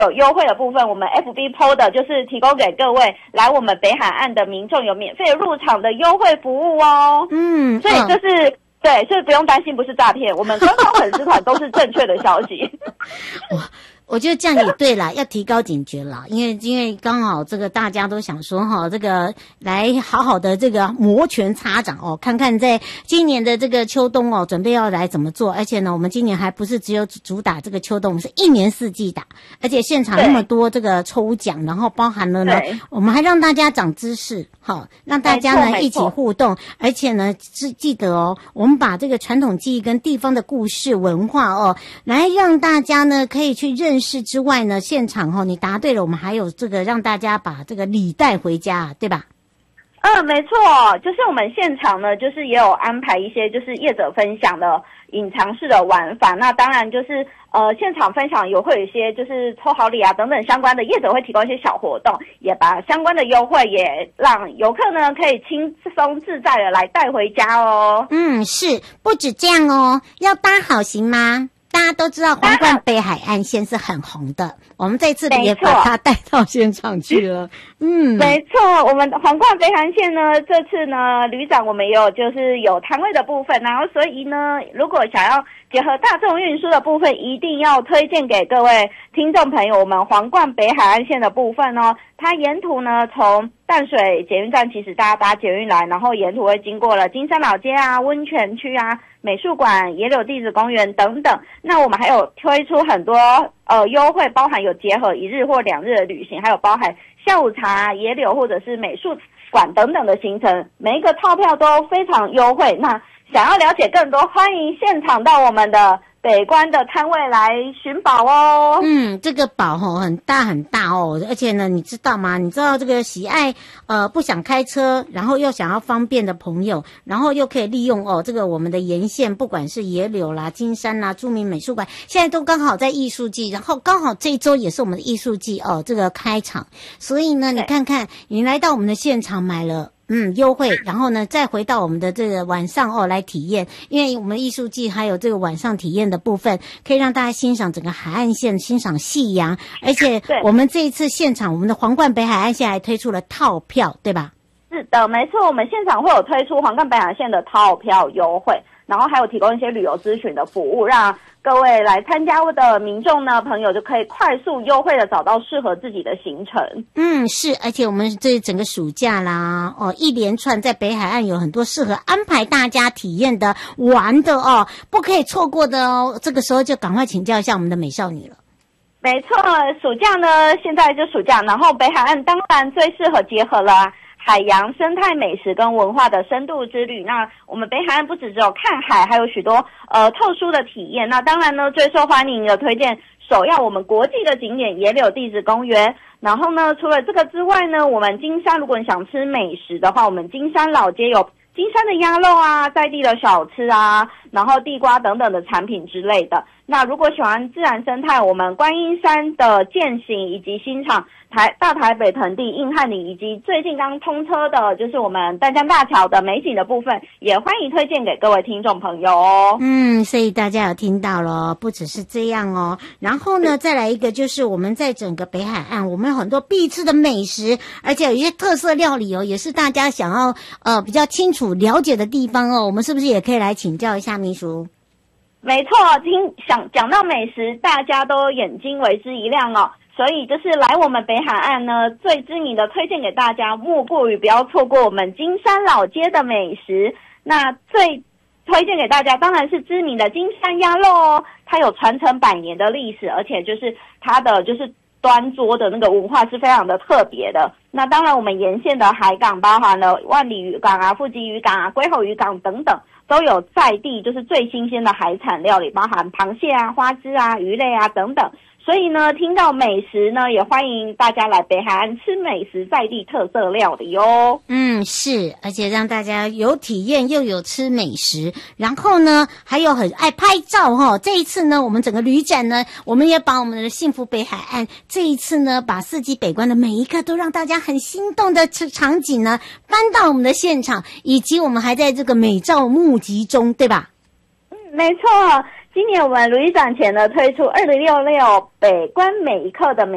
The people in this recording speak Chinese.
有优惠的部分，我们 FB PO 的就是提供给各位来我们北海岸的民众有免费入场的优惠服务哦。所以就是对，所以不用担心不是诈骗，我们官方粉丝团都是正确的消息。 我觉得这样也对啦，要提高警觉啦，因为刚好这个大家都想说哈，这个来好好的这个摩拳擦掌哦，看看在今年的这个秋冬哦，准备要来怎么做，而且呢，我们今年还不是只有主打这个秋冬，我们是一年四季打，而且现场那么多这个抽奖，然后包含了呢，我们还让大家长知识，好，让大家呢一起互动，而且呢记得哦，我们把这个传统技艺跟地方的故事文化哦，来让大家呢可以去认识之外呢，现场哦，你答对了，我们还有这个让大家把这个礼带回家，对吧？ 没错，就是我们现场呢，就是也有安排一些就是业者分享的隐藏式的玩法。那当然就是现场分享也会有一些就是抽好礼啊等等相关的，业者会提供一些小活动，也把相关的优惠也让游客呢可以轻松自在的来带回家哦。 是，不止这样哦，要搭好行吗？大家都知道皇冠北海岸线是很红的，我们这次也把它带到现场去了。 没错，我们皇冠北海岸线呢，这次呢，旅长我们也有就是有摊位的部分，然后所以呢，如果想要结合大众运输的部分，一定要推荐给各位听众朋友，我们皇冠北海岸线的部分哦，它沿途呢从淡水捷运站，其实大家搭捷运来，然后沿途会经过了金山老街啊、温泉区啊、美术馆、野柳地质公园等等。那我们还有推出很多优惠，包含有结合1日或2日的旅行，还有包含下午茶、野柳或者是美术馆等等的行程，每一个套票都非常优惠。那想要了解更多，欢迎现场到我们的北关的摊位来寻宝哦。 这个宝很大很大哦，而且呢，你知道吗？你知道这个喜爱不想开车，然后又想要方便的朋友，然后又可以利用这个我们的沿线，不管是野柳啦、金山啦、著名美术馆，现在都刚好在艺术季，然后刚好这一周也是我们的艺术季这个开场，所以呢，你看看你来到我们的现场买了。优惠，然后呢，再回到我们的这个晚上来体验，因为我们艺术季还有这个晚上体验的部分，可以让大家欣赏整个海岸线，欣赏夕阳，而且我们这一次现场，我们的皇冠北海岸线还推出了套票，对吧？ 是的，没错，我们现场会有推出皇冠北海岸线的套票优惠，然后还有提供一些旅游咨询的服务，让各位来参加的民众呢朋友就可以快速优惠的找到适合自己的行程。 是，而且我们这整个暑假啦一连串在北海岸有很多适合安排大家体验的玩的不可以错过的哦。这个时候就赶快请教一下我们的美少女了。 没错，暑假呢现在就暑假，然后北海岸当然最适合结合了海洋生态美食跟文化的深度之旅。那我们北海岸不只有看海，还有许多特殊的体验。那当然呢，最受欢迎的推荐首要我们国际的景点野柳地质公园。然后呢，除了这个之外呢，我们金山如果你想吃美食的话，我们金山老街有金山的鸭肉啊，在地的小吃啊，然后地瓜等等的产品之类的。那如果喜欢自然生态，我们观音山的健行以及新场大台北盆地硬汉岭，以及最近刚通车的就是我们淡江大桥的美景的部分，也欢迎推荐给各位听众朋友哦。 所以大家有听到了，不只是这样哦。然后呢，再来一个就是我们在整个北海岸，我们有很多必吃的美食，而且有一些特色料理也是大家想要比较清楚了解的地方哦。我们是不是也可以来请教一下秘书？ 没错，讲到美食，大家都眼睛为之一亮哦。所以就是来我们北海岸呢，最知名的推荐给大家，莫过于不要错过我们金山老街的美食。那最推荐给大家当然是知名的金山鸭肉哦，它有传承100年的历史，而且就是它的就是端桌的那个文化是非常的特别的。那当然我们沿线的海港包含了万里渔港啊、富吉渔港啊、龟吼渔港等等，都有在地就是最新鲜的海产料理，包含螃蟹啊、花枝啊、鱼类啊等等。所以呢，听到美食呢，也欢迎大家来北海岸吃美食，在地特色料理哟。 是，而且让大家有体验又有吃美食，然后呢，还有很爱拍照这一次呢，我们整个旅展呢，我们也把我们的幸福北海岸这一次呢，把4季北关的每一个都让大家很心动的场景呢，搬到我们的现场，以及我们还在这个美照募集中，对吧？ 没错。今年我们旅展前呢推出2066北关每一刻的美